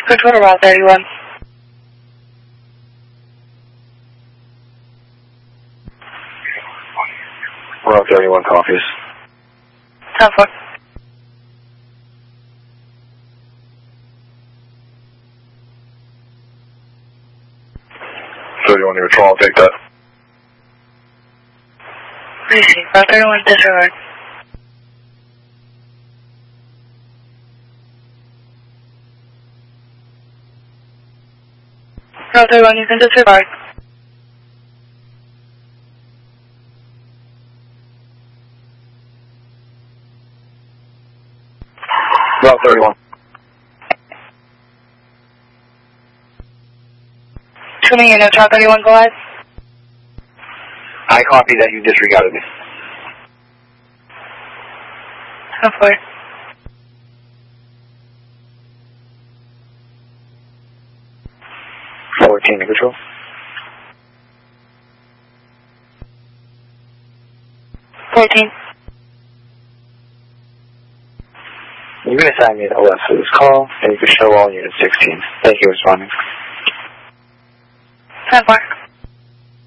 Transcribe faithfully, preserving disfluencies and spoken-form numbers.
Control Route thirty-one. Route thirty-one copies. ten four. thirty-one neutral, I'll take that. Receive. Route thirty-one disregard. Route thirty-one, you can disregard. Route thirty-one. Tuning in, Route thirty-one, go ahead. I copy that you disregarded me. ten four. fourteen, control. fourteen. You can assign me an O S for this call, and you can show all units sixteen. Thank you for responding. ten four.